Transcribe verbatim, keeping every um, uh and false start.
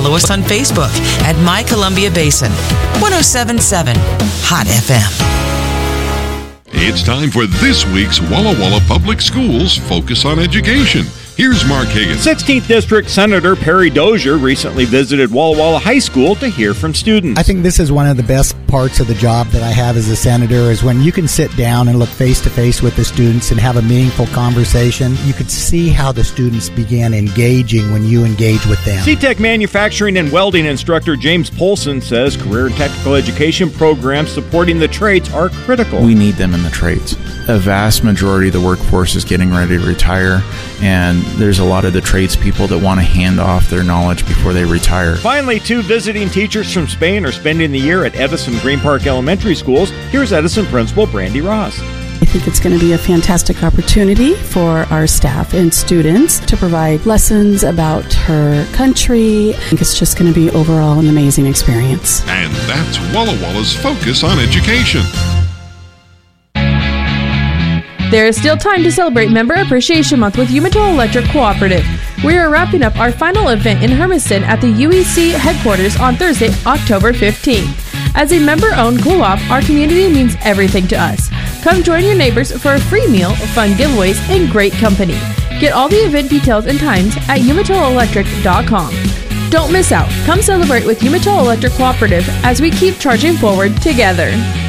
follow us on Facebook at My Columbia Basin. one oh seven point seven Hot F M. It's time for this week's Walla Walla Public Schools Focus on Education. Here's Mark Higgins. sixteenth District Senator Perry Dozier recently visited Walla Walla High School to hear from students. I think this is one of the best parts of the job that I have as a senator is when you can sit down and look face-to-face with the students and have a meaningful conversation. You could see how the students began engaging when you engage with them. C-Tech Manufacturing and Welding instructor James Polson says career and technical education programs supporting the trades are critical. We need them in the trades. A vast majority of the workforce is getting ready to retire, and there's a lot of the tradespeople that want to hand off their knowledge before they retire. Finally, two visiting teachers from Spain are spending the year at Edison Green Park Elementary Schools. Here's Edison Principal Brandy Ross. I think it's going to be a fantastic opportunity for our staff and students to provide lessons about her country. I think it's just going to be overall an amazing experience. And that's Walla Walla's Focus on Education. There is still time to celebrate Member Appreciation Month with Umatilla Electric Cooperative. We are wrapping up our final event in Hermiston at the U E C headquarters on Thursday, October fifteenth. As a member-owned co-op, our community means everything to us. Come join your neighbors for a free meal, fun giveaways, and great company. Get all the event details and times at umatilla electric dot com. Don't miss out. Come celebrate with Umatilla Electric Cooperative as we keep charging forward together.